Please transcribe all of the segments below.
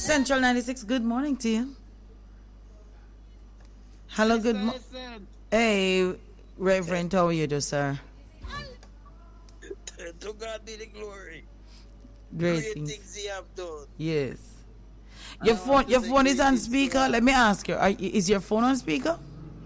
Central 96, good morning to you. Hello, good morning. Hey, Reverend, how are you, do, sir? To God be the glory. Great things He have done. Yes. Your phone is on speaker. Let me ask you, is your phone on speaker?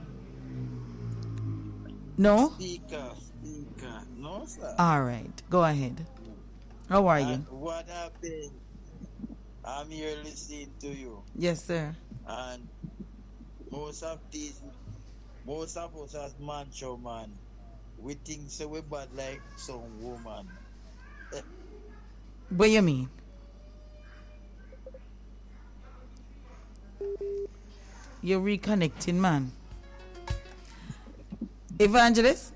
No? Speaker. No, sir. All right, go ahead. How are you? What happened? I'm here listening to you. Yes, sir. And most of us as macho man, we think so we bad like some woman. What do you mean? You're reconnecting, man. Evangelist?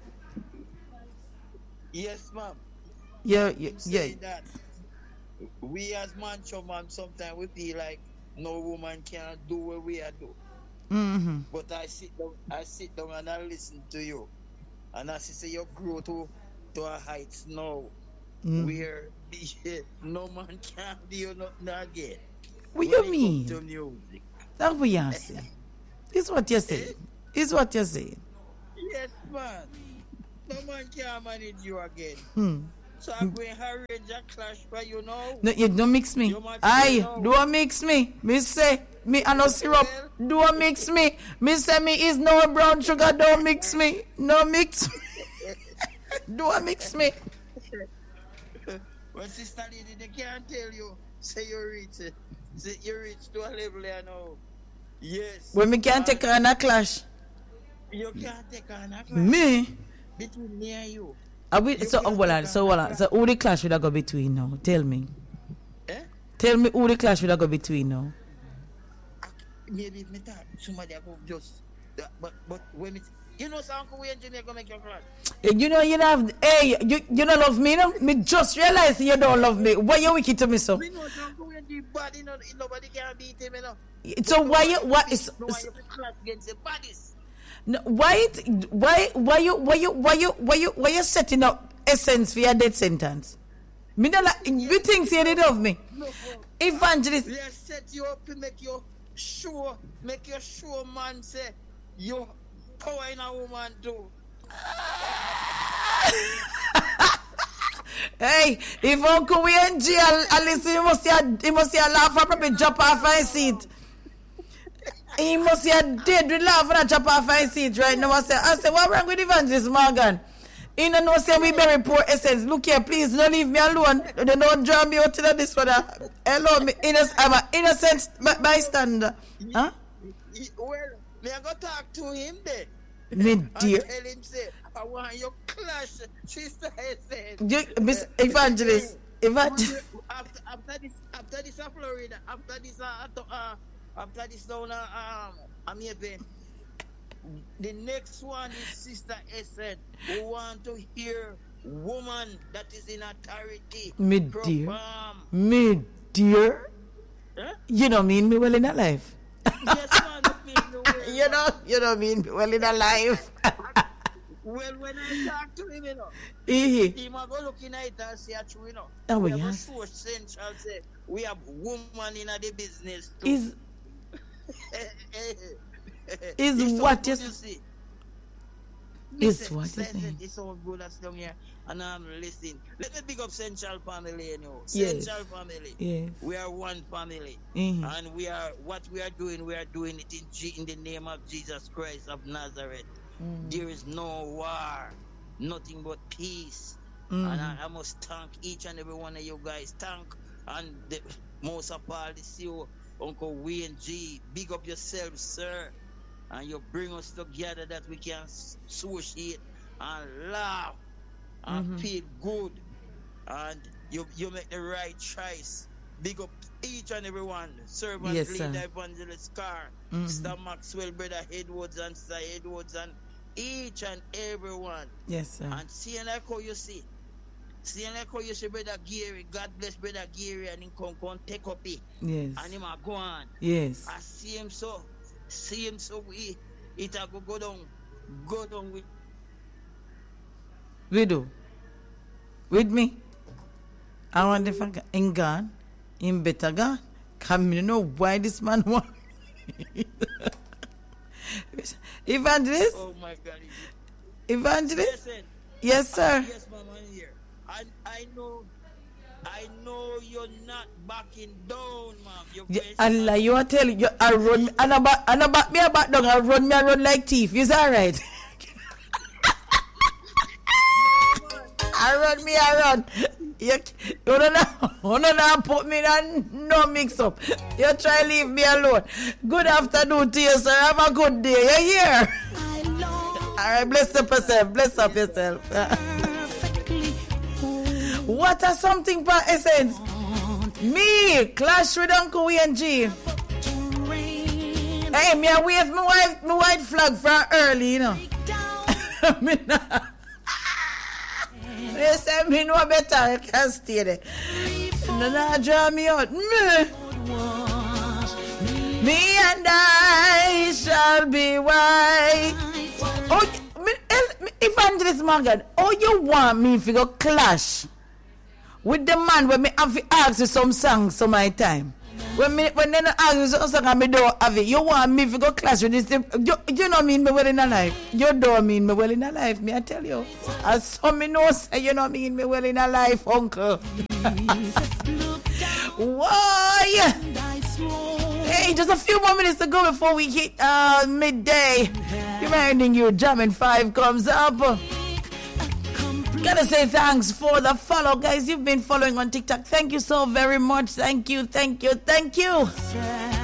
Yes, ma'am. Yeah. That we as macho man sometimes we feel like no woman can do what we are do. Mm-hmm. But I sit down and I listen to you. And I see you grow to a heights now where no man can do nothing again. What you mean? To music. That's what you say. It's what you say. It's what you say. Yes, man. No man can manage you again. So I'm going to arrange a clash for you now. No, you don't mix me. Don't mix me. Me say, me and no syrup. Don't mix me. Me say me is no brown sugar. Don't mix me. No mix me. Don't mix me. Well, sister lady, they can't tell you. Say you reach to a level there now. Yes. When me can't take her in a clash. You can't take her in a clash. Me? Between me and you. So who the clash would I go between now? Tell me. Tell me who the clash would I go between now? Maybe if me thought somebody go just but when it you know some uncle we engineer gonna make your clash. You know you have you don't love me, no? Me just realize you don't love me. Why you wicked to me so? We know some uncle we engineer bad, nobody can beat him, you know. So why you clash against the bodies? No, why you setting up essence for your death sentence? Me not like you think you need of me. No, Evangelist. We set you up to make your sure man say you power in a woman too. Hey, if Uncle we in jail, at least he must see a laugh and probably jump off his seat. He must see a dead with laugh and jump off his seat right now. I say, what wrong with Evangelist Morgan? You know, say we very poor essence. Look here, please, don't leave me alone. Don't draw me out to this one. Hello, I'm an innocent bystander. Huh? Well, me I go talk to him then. Me dear. Tell him say, I want your clash, sister essence. Evangelist. After this Florida, after this down America. The next one is Sister Essence, who want to hear woman that is in authority. Me dear. Huh? You don't mean me well in a life. Yes, man, you don't mean me well in a life. Well, when I talk to him, he might go looking at it and say, you know, we have so central say we have woman in the business too. Is what you see. Is what you see. It's all good as down here, and I'm listening. Let me pick up Central Family, you know. Central Family. Yes. We are one family, and we are doing it in the name of Jesus Christ of Nazareth. There is no war, nothing but peace, and I must thank each and every one of you guys. And most of all, this you, Uncle Wayne G. Big up yourself, sir. And you bring us together that we can associate and laugh and feel good. And you make the right choice. Big up each and every one. Servant leader, Evangelist Carr, Mr. Maxwell, Brother Edwards and Sir Edwards, and each and every one. Yes, sir. And seeing like how you see. Seeing like how you see Brother Gary. God bless Brother Gary, and him come take up it. Yes. And him a go on. Yes. I see him so it a go down with do with me. I want the in God, in better God, Come, you know why this man want Evangelist? Oh my God. Evangelist? Listen. Yes, sir. Yes, ma'am, I'm here. And I know you're not backing down, ma'am. Allah, you are telling you I run and about me about down. I run like thief. Is that right? I run. You don't put me in no mix up. You try to leave me alone. Good afternoon to you, sir. Have a good day. You're here. Alright, bless up yourself. What are something for essence? Me, clash with Uncle Wayne G. Hey, me I wave my white flag for early, you know. They say me know better, I can't stay there. No, draw me out. Me and I shall be white. Oh, Evangelist Morgan, you want me to go clash with the man when me have to ask you some songs some my time? When they don't ask you some song and me don't have it, you want me to go clash with this? You don't mean me well in a life. You don't mean me well in a life, me I tell you. As some me know say you don't mean me well in a life, uncle. Why? Hey, just a few more minutes to go before we hit midday. Reminding you, Jamming 5 comes up. Gotta say thanks for the follow, guys. You've been following on TikTok. Thank you so very much. Thank you.